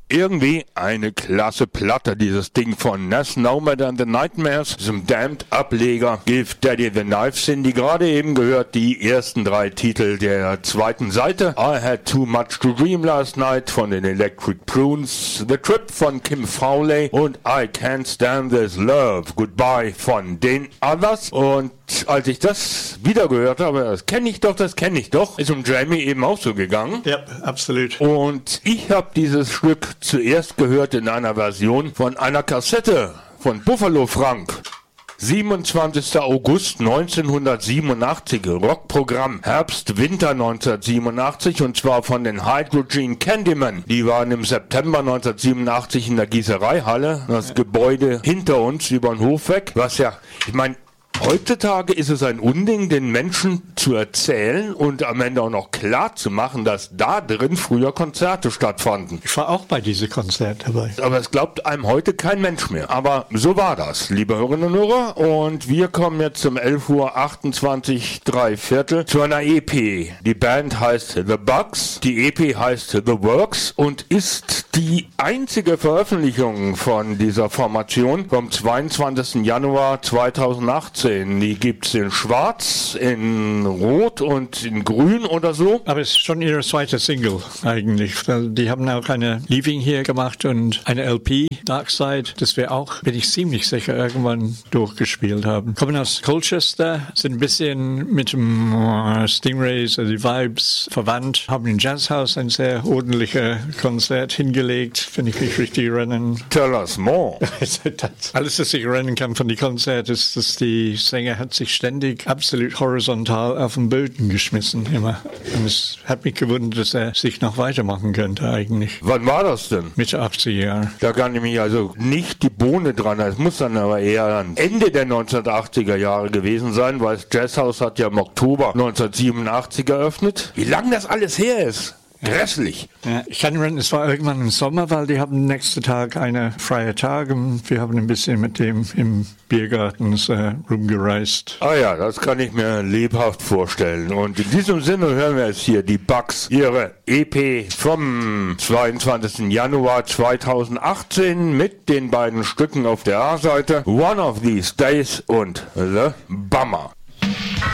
Irgendwie eine klasse Platte, dieses Ding von Nas Nomad and the Nightmares, diesem Damned-Ableger. Give Daddy the Knife sind die gerade eben gehört, die ersten 3 Titel der zweiten Seite. I Had Too Much to Dream Last Night von den Electric Prunes, The Trip von Kim Fowley und I Can't Stand This Love, Goodbye von den Others. Und als ich das wieder gehört habe, das kenne ich doch, ist um Jamie eben auch so gegangen. Ja, absolut. Und ich habe dieses Stück zuerst gehört in einer Version von einer Kassette von Buffalo Frank. 27. August 1987, Rockprogramm Herbst-Winter 1987 und zwar von den Hydrogen Candyman. Die waren im September 1987 in der Gießereihalle, das Gebäude hinter uns über den Hof weg, was ja, ich meine, heutzutage ist es ein Unding, den Menschen zu erzählen und am Ende auch noch klar zu machen, dass da drin früher Konzerte stattfanden. Ich war auch bei diesem Konzert dabei. Aber es glaubt einem heute kein Mensch mehr. Aber so war das, liebe Hörerinnen und Hörer. Und wir kommen jetzt um 11:28 3/4 zu einer EP. Die Band heißt The Bugs, die EP heißt The Works und ist die einzige Veröffentlichung von dieser Formation vom 22. Januar 2018. Die gibt's in Schwarz, in Rot und in Grün oder so. Aber es ist schon ihre zweite Single eigentlich. Die haben auch eine Leaving hier gemacht und eine LP, Dark Side, das wir auch, bin ich ziemlich sicher, irgendwann durchgespielt haben. Kommen aus Colchester, sind ein bisschen mit dem Stingrays, also die Vibes verwandt, haben im Jazzhaus ein sehr ordentliches Konzert hingelegt, wenn ich mich richtig erinnere. Tell us more. Alles, was ich erinnern kann von den Konzerten, ist, dass die Sänger hat sich ständig absolut horizontal auf den Boden geschmissen, immer. Und es hat mich gewundert, dass er sich noch weitermachen könnte eigentlich. Wann war das denn? Mitte 80er Jahre. Da kann ich mich also nicht die Bohne dran. Es muss dann aber eher Ende der 1980er Jahre gewesen sein, weil das Jazzhaus hat ja im Oktober 1987 eröffnet. Wie lange das alles her ist? Grässlich. Ja, ich kann erinnern, es war irgendwann im Sommer, weil die haben nächsten Tag einen freien Tag und wir haben ein bisschen mit dem im Biergarten rumgereist. Ah ja, das kann ich mir lebhaft vorstellen. Und in diesem Sinne hören wir jetzt hier die Bugs, ihre EP vom 22. Januar 2018 mit den beiden Stücken auf der A-Seite, One of These Days und The Bummer.